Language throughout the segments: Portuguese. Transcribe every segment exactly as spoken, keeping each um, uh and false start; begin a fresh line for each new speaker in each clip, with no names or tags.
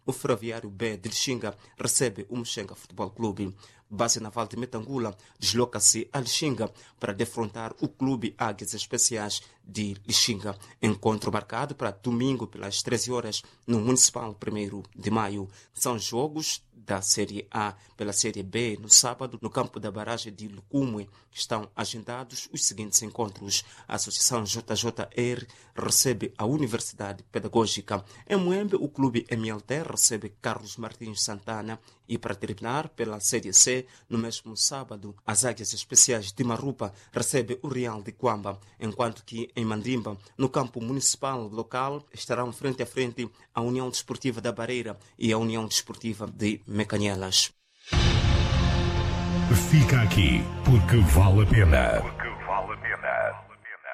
o Ferroviário B de Lixinga recebe o Muxenga Futebol Clube. Base Naval de Metangula desloca-se a Lixinga para defrontar o Clube Águias Especiais de Lixinga. Encontro marcado para domingo pelas treze horas no Municipal primeiro de maio. São jogos da Série A pela Série B no sábado no campo da barragem de Lucumwe. Estão agendados os seguintes encontros. A Associação J J R recebe a Universidade Pedagógica. Em Moembe, o Clube M L T recebe Carlos Martins Santana. E para terminar, pela Série C, no mesmo sábado, as Águias Especiais de Marupa recebe o Real de Quamba, enquanto que em Mandimba, no campo municipal local, estarão frente a frente a União Desportiva da Bareira e a União Desportiva de Mecanielas.
Fica aqui, porque vale a pena. Porque vale a pena.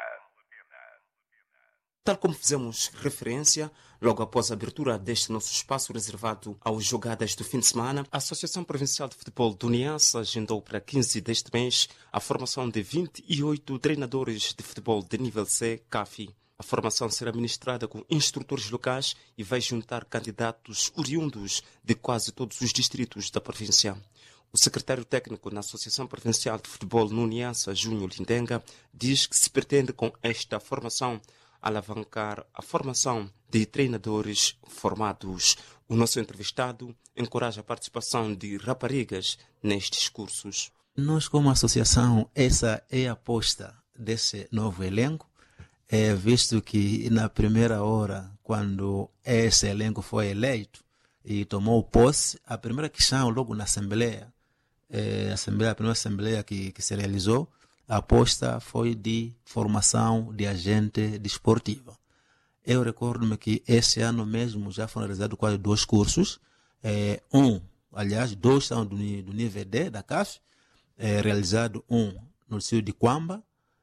Tal como fizemos referência, logo após a abertura deste nosso espaço reservado aos jogadas do fim de semana, a Associação Provincial de Futebol do Niassa agendou para quinze deste mês a formação de vinte e oito treinadores de futebol de nível C, C A F I. A formação será ministrada com instrutores locais e vai juntar candidatos oriundos de quase todos os distritos da província. O secretário técnico na Associação Provincial de Futebol no Niassa, Júnior Lindenga, diz que se pretende com esta formação alavancar a formação de treinadores formados. O nosso entrevistado encoraja a participação de raparigas nestes cursos.
Nós, como associação, essa é a aposta desse novo elenco, é, visto que na primeira hora, quando esse elenco foi eleito e tomou posse, a primeira questão logo na Assembleia, é, a, assembleia, a primeira Assembleia que, que se realizou, a aposta foi de formação de agente desportiva. Eu recordo-me que esse ano mesmo já foram realizados quase dois cursos. É, um, aliás, dois são do, do nível D, da C A F, é, realizado um no distrito de Quamba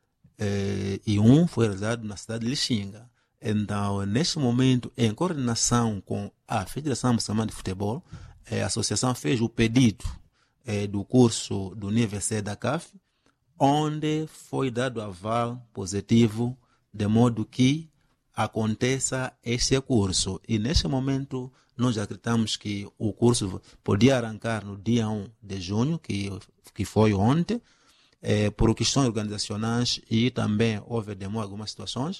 é, e um foi realizado na cidade de Lixinga. Então, neste momento, em coordenação com a Federação Moçambicana de Futebol, é, a associação fez o pedido é, do curso do nível C da C A F, onde foi dado aval positivo, de modo que aconteça esse curso. E neste momento, nós acreditamos que o curso podia arrancar no dia um de junho, que, que foi ontem, eh, por questões organizacionais e também houve demora em algumas situações.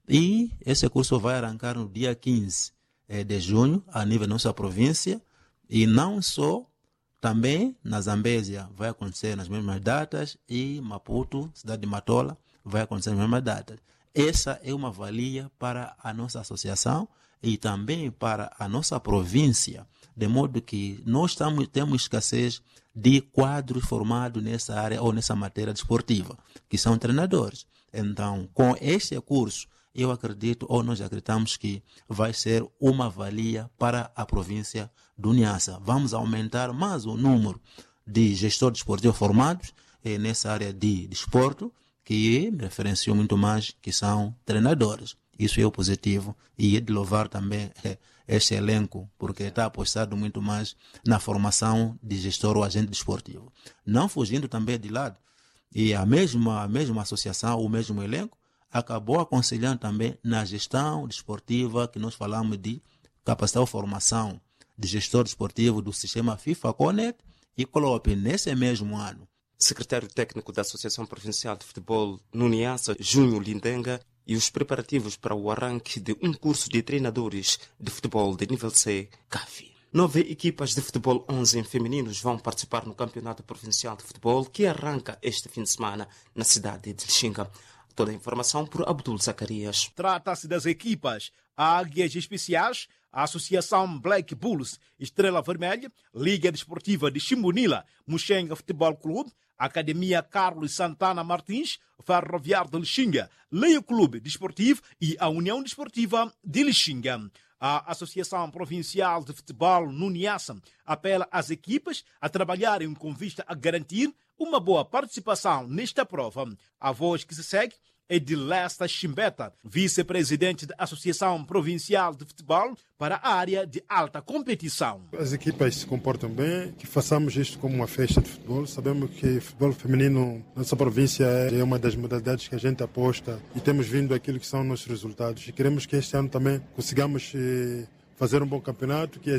E esse curso vai arrancar no dia quinze eh, de junho, a nível da nossa província, e não só. Também na Zambésia vai acontecer nas mesmas datas e Maputo, cidade de Matola, vai acontecer nas mesmas datas. Essa é uma valia para a nossa associação e também para a nossa província, de modo que nós estamos, temos escassez de quadros formados nessa área ou nessa matéria desportiva, que são treinadores. Então, com este curso, eu acredito, ou nós acreditamos que vai ser uma valia para a província do Niassa. Vamos aumentar mais o número de gestores desportivos formados eh, nessa área de desporto, que me referencio muito mais, que são treinadores. Isso é o positivo e é de louvar também eh, este elenco, porque está apostado muito mais na formação de gestor ou agente desportivo. Não fugindo também de lado. E a mesma, a mesma associação, o mesmo elenco, acabou aconselhando também na gestão desportiva, que nós falamos de capacitação e formação de gestor desportivo do sistema FIFA Connect e Colope nesse mesmo ano.
Secretário técnico da Associação Provincial de Futebol no Niassa, Júnior Lindenga, e os preparativos para o arranque de um curso de treinadores de futebol de nível C, C A F I. Nove equipas de futebol onze femininos vão participar no Campeonato Provincial de Futebol que arranca este fim de semana na cidade de Lixinga. Toda a informação por Abdul Zacarias.
Trata-se das equipas Águias Especiais, a Associação Black Bulls, Estrela Vermelha, Liga Desportiva de Chimbunila, Muxenga Futebol Clube, Academia Carlos Santana Martins, Ferroviário de Lixinga, Leio Clube Desportivo e a União Desportiva de Lixinga. A Associação Provincial de Futebol no Niassa apela às equipas a trabalharem com vista a garantir uma boa participação nesta prova. A voz que se segue é de Lesta Chimbeta, vice-presidente da Associação Provincial de Futebol para a área de alta competição.
As equipas se comportam bem, que façamos isto como uma festa de futebol. Sabemos que futebol feminino na nossa província é uma das modalidades que a gente aposta e temos vindo aquilo que são nossos resultados. E queremos que este ano também consigamos fazer um bom campeonato, que